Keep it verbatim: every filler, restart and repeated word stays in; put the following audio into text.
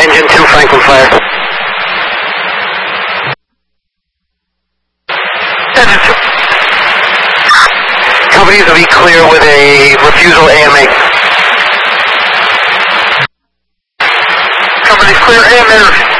Engine two, Franklin Fire. Engine two. Companies will be clear with a refusal A M A. Companies clear A M A.